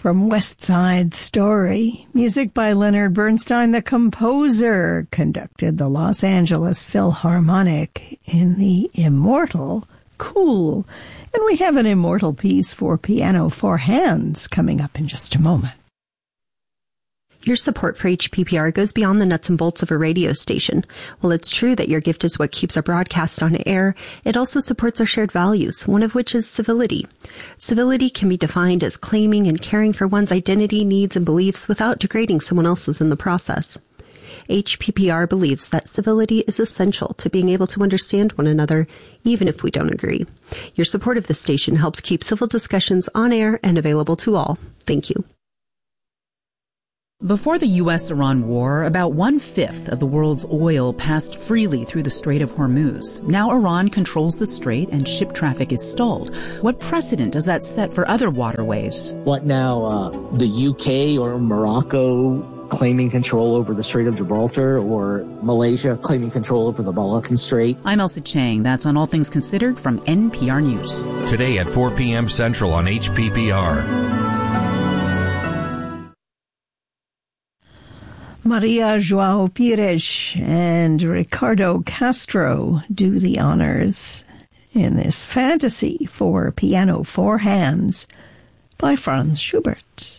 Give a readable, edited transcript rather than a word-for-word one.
from West Side Story. Music by Leonard Bernstein, the composer, conducted the Los Angeles Philharmonic in the immortal Cool. And we have an immortal piece for piano four hands coming up in just a moment. Your support for HPPR goes beyond the nuts and bolts of a radio station. While it's true that your gift is what keeps our broadcast on air, it also supports our shared values, one of which is civility. Civility can be defined as claiming and caring for one's identity, needs, and beliefs without degrading someone else's in the process. HPPR believes that civility is essential to being able to understand one another, even if we don't agree. Your support of the station helps keep civil discussions on air and available to all. Thank you. Before the U.S.-Iran war, about 1/5 of the world's oil passed freely through the Strait of Hormuz. Now Iran controls the strait and ship traffic is stalled. What precedent does that set for other waterways? What now, the UK or Morocco claiming control over the Strait of Gibraltar, or Malaysia claiming control over the Malaccan Strait? I'm Elsa Chang. That's on All Things Considered from NPR News. Today at 4 p.m. Central on HPPR. Maria João Pires and Ricardo Castro do the honors in this fantasy for piano four hands by Franz Schubert.